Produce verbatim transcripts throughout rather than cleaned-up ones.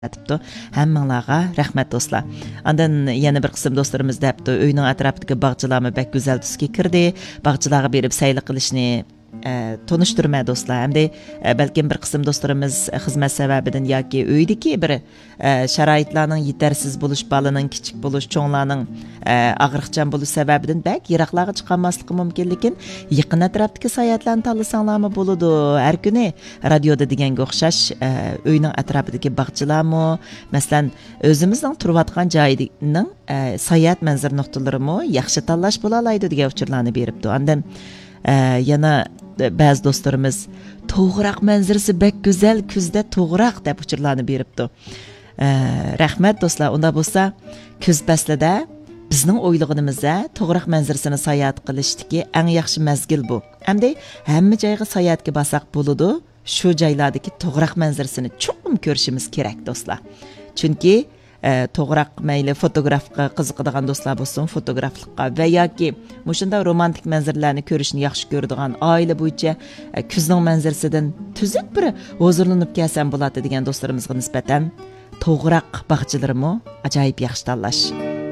Atibdi. Hammanglarga rahmat do'stlar. Andan yana bir qism do'stlarimiz debdi, uyning atrofidagi bog'chalarni bak go'zal tusga kirdi. Bog'chalarga berib sayli qilishni e, tonuşturma do'stlar. Hamda e, balkim bir qism do'stlarimiz xizmat sababidan yoki uydagi bir e, sharoitlarning yetarsiz bo'lish, balaning kichik bo'lish, cho'nglarning e, og'riqchan bo'lish sababidan bak yiroqlarga chiqolmasligi mumkin, lekin yaqin atrofdagi sayohatlarni tanlasanglarmi bo'ladi. Har kuni radioda deganga o'xshash e, uyning atrofidagi bog'chalarmi, masalan, o'zimizning turayotgan joyining e, sayohat manzara nuqtalarimi yaxshi tanlash bo'la oladi degan uchurlarni beribdi. Andan e, yana ba'zi do'stlarimiz to'g'roq manzarasi bek go'zal, kuzda to'g'roq deb uchurlarni beribdi. E, rahmat do'stlar. Unda bo'lsa, kuz faslida bizning o'ylaganimizda to'g'roq manzarasini sayohat qilishdagi eng yaxshi mazgil bu. Hamda hamma joyga sayohatga borsak bo'ladi. Shu joylardagi to'g'roq manzarasini cho'qim ko'rishimiz kerak do'stlar. Chunki e, to'g'roq mayli fotografga qiziqadigan do'stlar bo'lsin, fotograflikqa va yoki mushunda romantik manzaralarni ko'rishni yaxshi ko'radigan oila bo'yicha e, kuzning manzarasidan tuzuk bir huzurlanib kelsam bo'ladi degan do'stlarimizga nisbatan to'g'roq bog'chalarimi ajoyib yaxshi tanlash.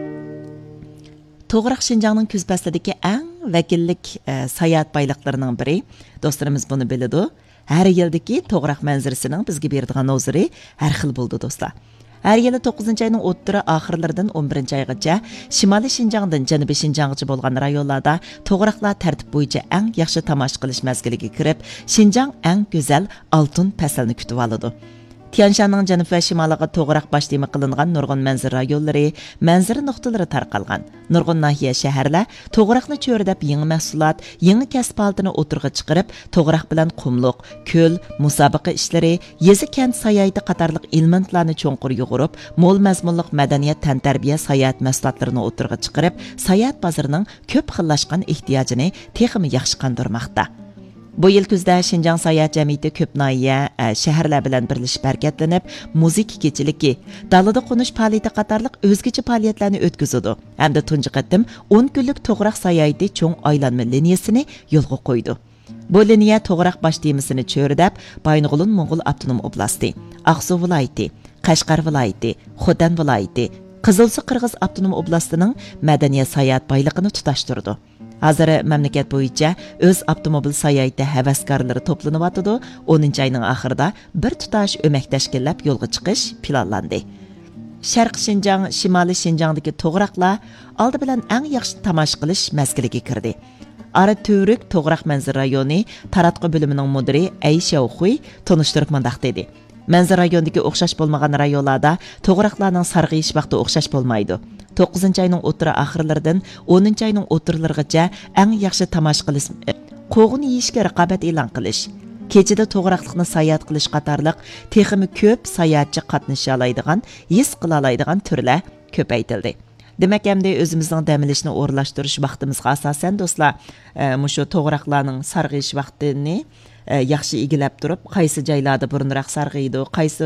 To'g'roq Şinjanning kuz faslidagi eng vakillik e, sayohat boyliqlarining biri. Do'stlarimiz buni biladi. Har yildagi to'g'roq manzarasining bizga beradigan noziri har xil bo'ldi do'stlar. Har yili to'qqizinchi oyning o'rta oxirlaridan o'n birinchi oygacha Shimoliy Şinjandan Janubiy Şinjangacha bo'lgan rayonlarda to'g'roqlar tartib bo'yicha eng yaxshi tomosha qilish mazgiliga kirib, Şinjan eng go'zal oltin faslini kutib oladi. Tianshanning janub va shimoliga to'g'roq boshlama qilingan nurg'un manzara rayonlari, manzara nuqtalari tarqalgan. Nurg'un nahiya shaharlar to'g'roqni cho'ridab yangi mahsulot, yangi kasb holatini o'tirg'a chiqarib, to'g'roq bilan qumliq, ko'l, musobaqa ishlari, yezi kent sayohati qatorliq elementlarni cho'nqur yug'urib, mo'l mazmunliq madaniyat, tantarbiya, sayohat mahsulotlarini o'tirg'a chiqarib, sayohat bozorining ko'p xillashgan ehtiyojini texmi yaxshi qondirmoqda. Bu yil kuzda Şinjan sayohat jamiyati ko'p nahiya shaharlar bilan birlashib harakatlanib, muzik kechiligi, dalada qo'nish faoliyati qatorliq o'zgacha faoliyatlarni o'tkazadi. Hamda tunji qatim o'n kunlik to'g'roq sayohati cho'ng aylanma liniyasini yo'lga qo'ydi. Bu liniya to'g'roq boshlaymisini cho'ridab, Baynog'ulun Mo'g'ul avtonom oblasti, Aqsu viloyati, Qashqar viloyati, Xotan viloyati, Qizilsuv Qirg'iz avtonom oblastining madaniyat sayohat boyligini tutashtirdi. Hozir mamlakat bo'yicha o'z avtomobil sayohati havaskorlari to'planyotdi. o'ninchi oyning oxirida bir tutash o'mak tashkillab yo'lga chiqish planlandi. Sharq Şinjan, Shimoliy Şinjandagi to'g'roqlar oldi bilan eng yaxshi tomosha qilish mazgiliga kirdi. Ara To'ruk to'g'roq manzara rayoni taratqi bo'limining mudiri Aysha Xuy tanishtirib mundaq dedi. Manzara rayonidagi o'xshash bo'lmagan rayonlarda to'g'roqlarning sarg'iyish vaqti o'xshash bo'lmaydi. to'qqizinchi oyning o'rta oxirlaridan o'ninchi oyning o'rtalarigacha eng yaxshi tomosha qilish, qo'g'in yeyishga raqobat e'lon qilish, kechada to'g'roqlikni sayohat qilish qatorliq texmi ko'p sayohatchi qatnasha oladigan, his qila oladigan turlar ko'paytirildi. Demak, hamda o'zimizning dam olishni o'rlashtirish vaqtimizga asosan do'stlar, mushu to'g'roqlarning sarg'iyish vaqtini yaxshi egilab turib, qaysi joylarda burunroq sarg'iydi, qaysi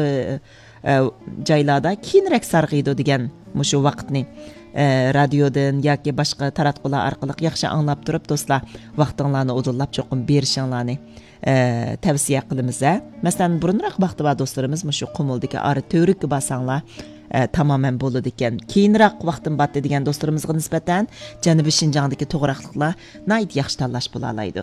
joylarda keyinroq sarg'iydi degan mushu vaqtni radiodan yoki boshqa taratqular orqali yaxshi anglab turib do'stlar, vaqtinglarni o'zlab cho'qim berishinglarni tavsiya qilamiz. Masalan, burunroq vaqti bor do'stlarimiz mushu Qumuldagi Ara To'rukka borsanglar tamoman bo'ladi ekan. Keyinroq vaqtim batdi degan do'stlarimizga nisbatan Janubiy Şinjandagi to'g'roqliklar nayt yaxshi tanlash bo'la oladi.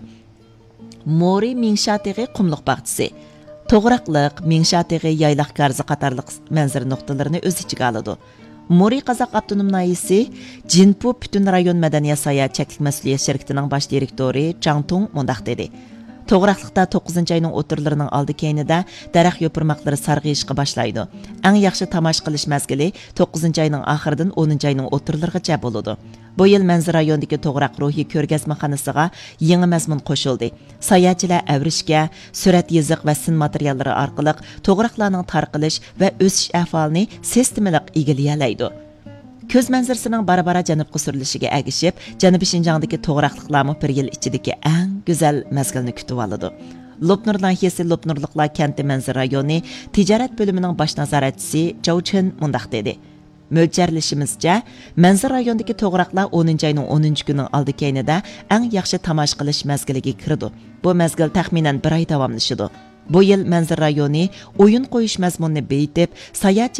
Mori Mingshateg'i qumliq bog'chisi, to'g'roqliq, Mingshateg'i yayloq karzi qatorliq manzara nuqtalarini o'z ichiga oladi. Mori Qozoq avtonom nahiyasi Jinpu butun rayon madaniyat sayohat cheklik mas'uliyat shirkatining bosh direktori Changtung mundaq dedi. To'g'roqlikda to'qqizinchi oyning o'tirlarining oldi keyinida daraxt yo'pirmoqlari sarg'iyishga boshlaydi. Eng yaxshi tomosha qilish mazgili to'qqizinchi oyning oxiridan o'ninchi oyning o'tirlarigacha bo'ladi. Bu yil manzara rayonidagi to'g'roq ruhiy ko'rgazmaxonasiga yangi mazmun qo'shildi. Sayohatchilar avrishga, surat yiziq va sin materiallari orqali to'g'roqlarning tarqalish va o'sish ahvolini sistemalik egallayalaydi. Ko'z manzarasining bara-bara janubga surilishiga agishib, Janubiy Şinjandagi to'g'roqliklarmi bir yil ichidagi eng go'zal mazgilni kutib oladi. Lopnur nahiyasi Lopnurliklar kenti manzara rayoni tijorat bo'limining bosh nazoratchisi Zhou Chen mundaq dedi. Mo'ljarlashimizcha, manzara rayonidagi to'g'roqlar o'ninchi oyning o'ninchi kuni oldi keyinida eng yaxshi tomosha qilish mazgiliga kirdi. Bu mazgil taxminan bir oy davomlashadi. Bu yil manzara rayoni o'yin qo'yish mazmunini beyitib, sayohat